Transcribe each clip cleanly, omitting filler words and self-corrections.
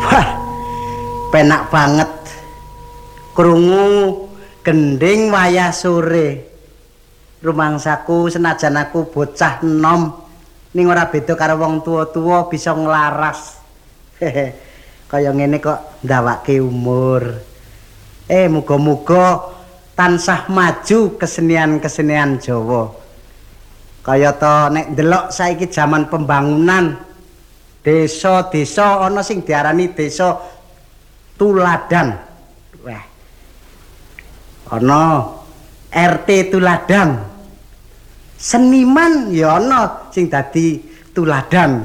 Wah, penak banget krungu gending wayah sore. Rumangsaku senajan aku bocah enom ning ora beda karo wong tuwa-tuwa bisa nglaras. Kaya ngene kok ndawake umur. Muga-muga tansah maju kesenian-kesenian Jawa. Kaya to nek ndelok saiki jaman pembangunan desa-desa ana sing diarani desa tuladan. Wah. Ana RT tuladan. Seniman ya ana sing dadi tuladan.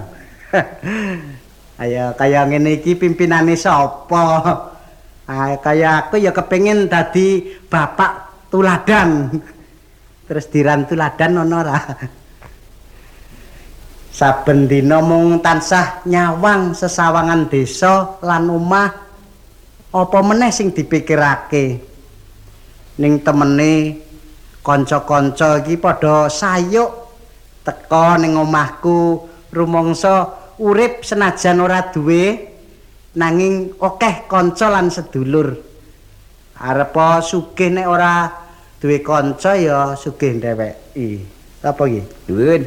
Ayo kaya ngene iki pimpinane sapa? Kaya aku ya kepengin dadi bapak tuladan. Terus diran tuladan ono ora? Saben dina mung tansah nyawang sesawangan desa lan omah. Apa meneh sing dipikirake? Ning temene kanca-kanca iki padha sayuk teka ning omahku rumangsa urip senajan ora duwe nanging akeh kanca lan sedulur. Arep sugih nek ora duwe kanca ya sugih ndeweki. Apa iki? Nuwun.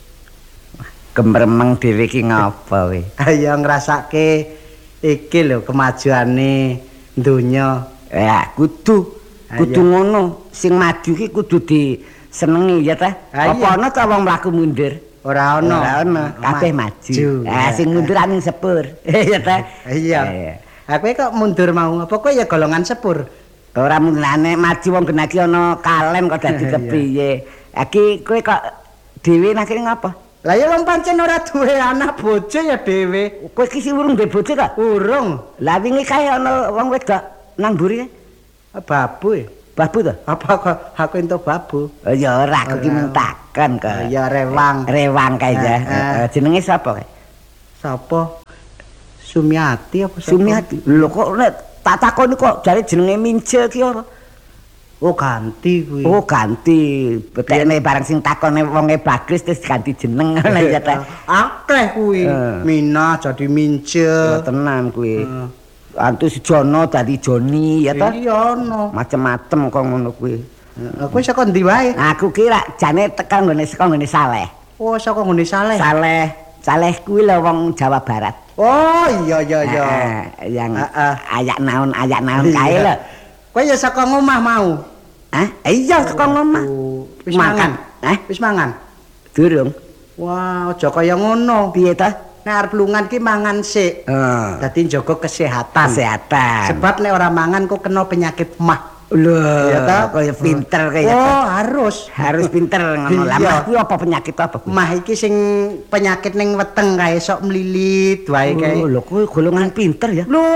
Gemremeng dhewe iki ngapa we? Ayo ngrasake iki lho kemajuane donya. Ya kudu ngono. Sing maju ki kudu disenengi ya ta. Apa ana ta wong mlaku mundur? Ora ana. Ora ana, kabeh maju. Sing mundur aning sepur. Ya ta? Iya. Aku kok mundur mau. Apa kowe ya golongan sepur? Ora mulane maju wong genaki ana kalem kok dadi kepriye. Iki kowe kok dhewe nak ngapa? Lah ya wong pancen ora duwe anak bojo ya dhewe. Kowe iki sing urung duwe bojo ta? Urung. Lah wingi kae ana wong wedok nang mburi. Babu ya? Babu ta? Apa kok aku entuk babu? Ya ora aku ki mung takon kok. Ya rewang. Rewang kae ya. Jenenge sapa kae? Sapa? Sumiati apa sapa? Sumiati. Lho kok nek tak takoni kok jare jenenge Mince ki apa? Oh ganti kuwi. Oh ganti. Betekne barang sing takone wonge Bagris terus ganti jeneng ngono ya ta. Akeh kuwi. Mina jadi Mince. Tenan kuwi. Antu si Jono dadi Joni ya ta? Iya ono. Macem-macem kok ngono kuwi. Kowe saka ndi wae? Aku ki rak jane tekan nggone saka nggone Saleh. Oh, saka nggone Saleh. Saleh kuwi lho wong Jawa Barat. Oh, iya. Yang ayak naon kae lho. Kowe ya saka ngomah mau. Iya saka ngomah. Wis mangan? Wis mangan? Durung. Wah, aja kaya ngono. Piye ta? Nek arep lungan ki mangan sik. Dadi njaga kesehatan. Sebab nek ora mangan kok kena penyakit mah. Lho, ya ta? Kaya pinter kaya. Oh, harus pinter ngono. Lah mah kuwi apa penyakit apa? Mah iki sing penyakit ning weteng kae sok mlilit wae kae. Lho, kuwi golongan pinter ya. Lho.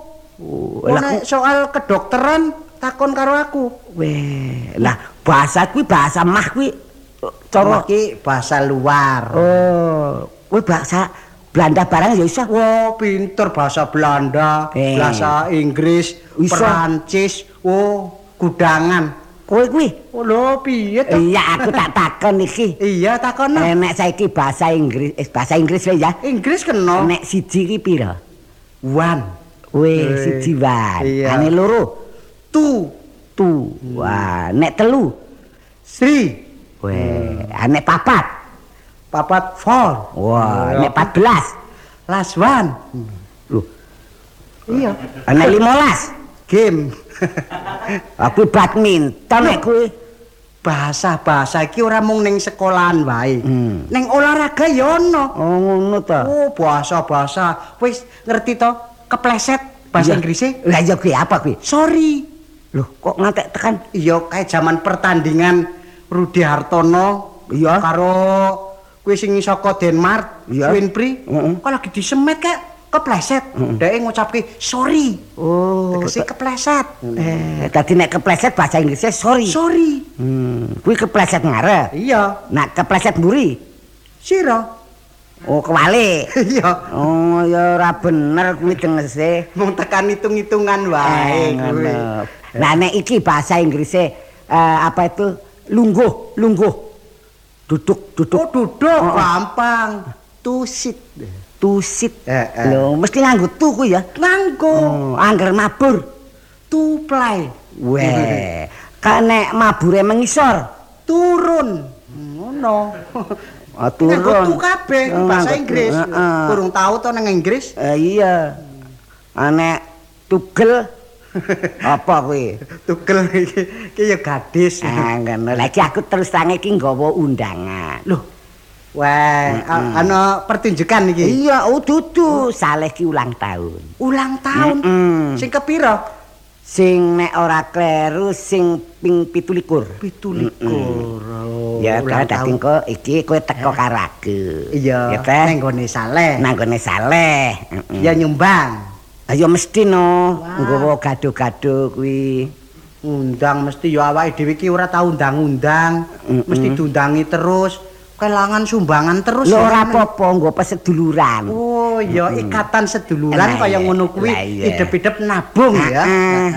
Nek soal kedokteran takon karo aku. Weh, lah bahasa kuwi bahasa mah kuwi cara iki bahasa luar. Oh, kuwi bahasa Belanda barang ya iso. Wah, pinter bahasa Belanda, bahasa Inggris, Perancis. Oh, gudangan. Kowe kuwi. Oh, lho piye to? Iya, aku tak takon iki. Iya, takono. Nek saiki bahasa Inggris wae ya. Inggris kena. Nek siji ki pira? One. Weh, siji wan. Ane loro? Two. Wah, nek telu? Three. Weh, ane papat? Papat four. Wah, nek 14. Last one. Loh. Iya. Nek 15. Game. Aku badminton nek kuwi. Bahasa iki ora mung ning sekolahan wae. Ning olahraga ya ono. Oh, ngono ta. Oh, bahasa. Wis ngerti to? Kepleset bahasa Inggrisnya. Lah ya kuwi apa kuwi? Sorry. Loh, kok ngantek tekan? Iya, kayak zaman pertandingan Rudi Hartono karo kuwi sing saka Denmark, Winfrey. Kok lagi disemet kayak kepleset. Dhek ngucapke sorry. Oh, tegese kepleset. Tadi nek kepleset bahasa Inggrisnya sorry. Kuwi kepleset ngarep. Iya. Nek kepleset mburi. Sira. Oh, kewalik. Iya. Oh, ya ora bener kuwi dengese. Mung tekan hitung-hitungan wae kuwi. Nah, nek iki bahasa Inggrisnya apa itu? Lungguh. Duduk. Oh, duduk gampang. To sit. tusit. Lho, mesti nganggo tu ku ya. Nganggo. Angger mabur. Tuplai. Weh, ka nek mabure mengisor. Turun. Ngono. Turun. Nganggo tu kabeh bahasa Inggris. Kurang tahu to nang Inggris. Iya. Nek tugel apa kuwi? Tugel iki ya gadis. Ngono. Lah iki aku terus tangi iki nggawa undangan. Loh. Wah, ana pertunjukan iki. Iya, dudu Saleh ki ulang tahun. Ulang tahun. Sing kepira? Sing nek ora kleru sing ping 17. 17. Ya, dadi kok iki kowe teko karo aku. Iya, nang gone Saleh. Nang gone Saleh. Ya nyumbang. Ayo mesti no, nggawa gado-gado kuwi. Undang mesti ya awake dhewe iki ora tau undang-undang. Mesti diundangi terus. Kelangan sumbangan terus. Lho ora apa-apa, nggo peseduluran. Oh, ya ikatan seduluran kaya ngono kuwi idep-idep nabung ya.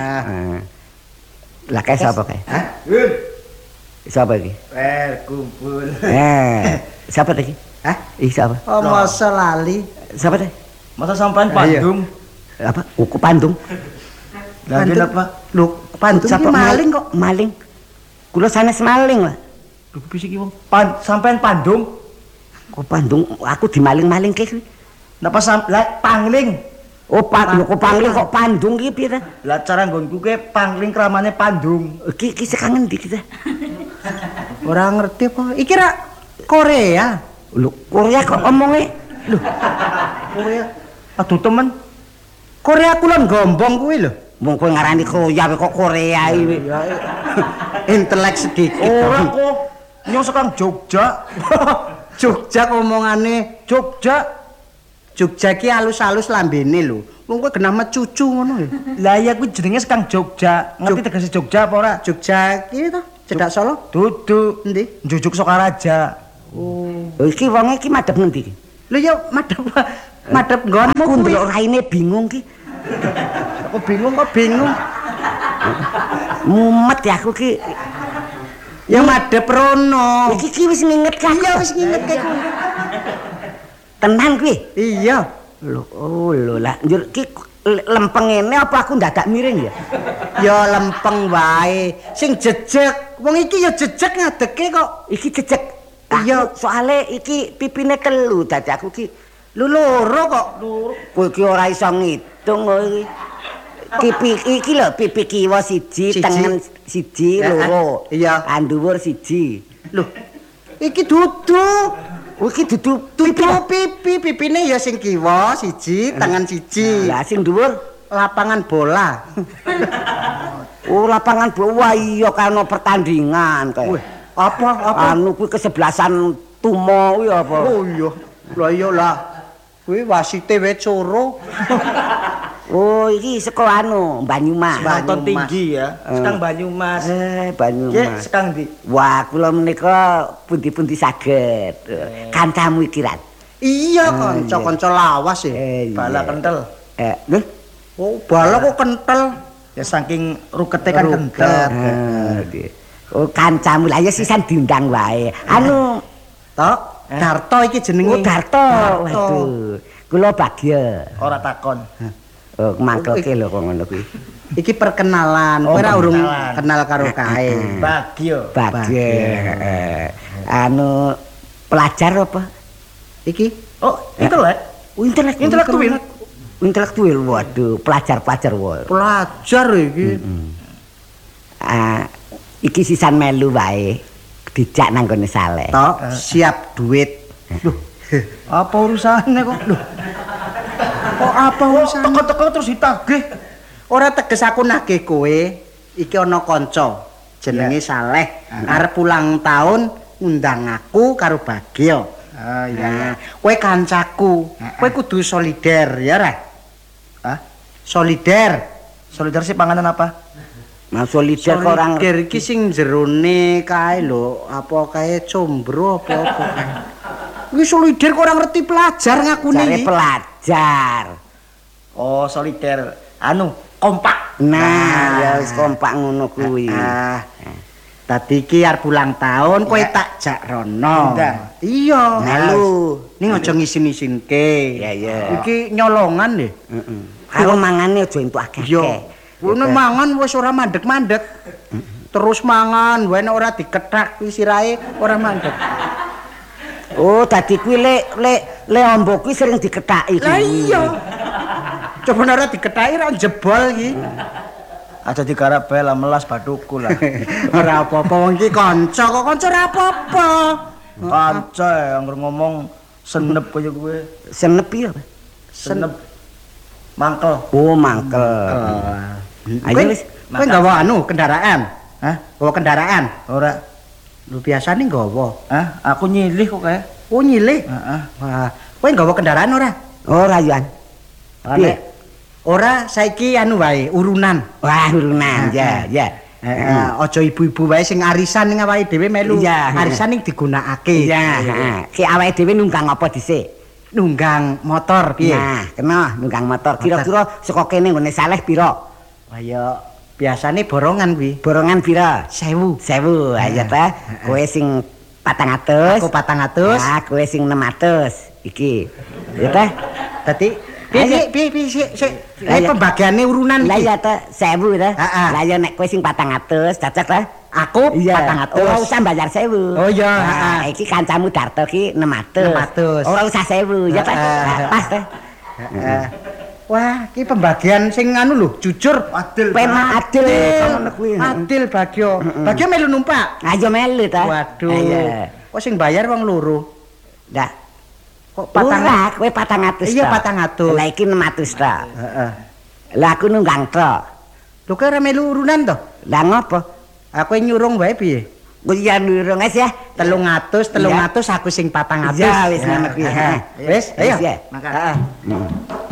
Lah kae sapa kae? Hah? Sapa iki? Kumpul. Siapa tadi? Hah? Siapa? Oh, masa lali. Siapa tadi? Masa sampean Bandung? Apa? Ku Bandung. Bandung apa? Lho, Bandung iki maling kok. Maling. Kula sanes maling lah. Lho piye iki wong? Sampean Bandung? Kok Bandung aku dimaling-maling kuwi. Napa lah pangling? Oh, kok pangling kok Bandung iki piye ta? Lah cara nggonku ke pangling kramane Bandung. Iki saka ngendi kita? Ora ngerti apa. Iki ra Korea. Lho, Korea kok omonge? Lho, Korea. Aduh temen. Korea kulon gombong kuwi lho. Wong kowe ngarani Korea kok Korea iki. Intelek sedikit. Ora kok nyong sekang Jogja. Jogja omongane Jogja. Jogja ki alus-alus lambene lho. Wong kowe genah mecucu ngono ya. Lah ya kuwi jenenge sekang Jogja. Ngerti tegese Jogja apa ora? Jogja ki to, cedak Solo. Dudu. Endi? Njujuk Sokaraja. Oh, iki wonge iki madhep ngendi iki? Lho ya madhep nggonmu Aku kuwi. ndelok raine bingung ki. Aku bingung kok bingung. Mumet ya aku ki. Ya madhep rono. Iki wis nginget kan. Iya wis ngingetke kuwi. Tenan kuwi. Iya. Lho lah njur ki lempeng ngene apa aku ndadak miring ya? Ya lempeng wae. Sing jejeg. Wong iki ya jejeg ngadeke kok. Iki jejeg. Iya, soalnya iki pipine telu dadi aku ki loro kok. kowe ki ora iso ngitung kok iki. Iki lho pipi kiwa siji, tengen siji, loro. Iya. Andhuwur siji. Loh, iki dudu. Iki dudu Pipine ya sing kiwa siji, tangan siji. Lah sing dhuwur Lapangan bola. oh lapangan bola iya kan pertandingan kae. Apa? Anu kuwi kesebelasan tumo kuwi apa? Oh iya. Lah iya lah. Kuwi wasite wae coro. Oh iki saka anu Banyumas. Nonton tinggi ya. Sekang Banyumas. Banyumas. Ya sekang ndi? Wah, kula menika pundi-pundi saged. Kancamu iki Rat. Iya, kanca-kanca lawas ya. Bala kentel. Lho, Oh, bala kok kental. Ya saking rukete kan kentel. oh kancamu lah ya sisan diundang wae. Anu, Tok, Darto iki jenenge. oh Darto. Waduh. Kula bagya. Ora takon. Oh, mangkelke lho kok ngono kuwi. Iki perkenalan. Kowe ora urung kenal karo kae. Bagyo. Bagya. Anu pelajar apa? Iki Oh, intelek. Intelektual. Intelektual, waduh, pelajar-pelajar wae. pelajar iki. Iki sisan melu wae. Dijak nang gone Saleh. Tok, siap duit. Loh, apa urusannya kok? Loh, Kok apa urusan? teko-teko terus ditagih. Ora teges aku nagih kowe. Iki ana kanca jenenge Saleh. Arep ulang tahun ngundang aku karo Bagyo. Ah iya. Kowe kancaku. Kowe kudu solider ya, Ra? Hah? Solider. Solidar sih panganan apa? Mas solider kok orang Solider iki sing jerone kae lho, apa kae combro apa-apa kae. Iki solider kok ora ngerti pelajar ngakune cari iki. pelajar. Oh, solidar. Anu, kompak. Nah, ya wis kompak ngono kuwi. Dadi iki arep ulang tahun kowe tak jak rono. Iya. Melu. Ning aja ngisin-isinke. Iya. Iki nyolongan lho. Heeh. Karo mangane aja entuk akeh. Iya. Ngono mangan wis ora mandek-mandek. Terus mangan, wae nek ora dikethak kuwi sirahe ora mandek. Oh, dadi kuwi lek ombo kuwi sering dikethaki. Lah iya. Coba ora dikethaki ra jebol iki. Aja digarap bae lah melas bathuku lah. Ora apa-apa wong iki kanca kok kanca ora apa-apa. Kanca angger ngomong senep kaya kowe. Senep piye? Senep mangkel. Oh, mangkel. Ayo wis. Kowe nggawa anu kendaraan? Hah? Bawa kendaraan? Ora. Lu biasane nggawa. Hah? Aku nyilih kok kae. Oh nyilih. Heeh. Wah, kowe nggawa kendaraan ora? Ora Yuan. Piye? Ora saiki anu wae urunan. Wah, urunan. Ya. Aja ibu-ibu wae sing arisan ning awake dhewe melu. Iya. Arisan ning digunakake. Iya, heeh. Ki awake dhewe nunggang apa dhisik? Nunggang motor piye? Nah, kena nunggang motor. Kira-kira saka kene nggone Saleh pira? Kaya biasane borongan kuwi. Borongan pira? 1000. 1000. Ayo ta. Kowe sing 400. Aku 400. Nah, kowe sing 600. Iki. Ya ta? Dadi piye sik. Pembagiane urunan Lah iki. ya ta 1000 ta. Heeh. Lah ya nek kowe sing 400, cocok ta? Aku 400. Ora usah bayar 1000. Oh iya, Nah, heeh. iki kancamu Darto ki 600. 600. Ora usah 1000, ya ta. Heeh. Pas ta. Wah, iki pembagian sing anu lho, jujur. Adil. Penak adil ngono kuwi. Adil Bagyo. Bagyo melu numpak. Ayo melu ta. Waduh. Ayo. Kok sing bayar wong loro? Ndak. Kok Ora, kowe 400. Iya, ta. 400. Lah iki 600 ta. Heeh. Lah aku nunggang tok. Lho kowe ora melu urunan to? Lah ngopo? Aku nyurung wae piye? Kowe ya nurung wis ya. 300 aku sing 400. Ya wis ngono kuwi. Wis, ayo. Wis ya. Heeh.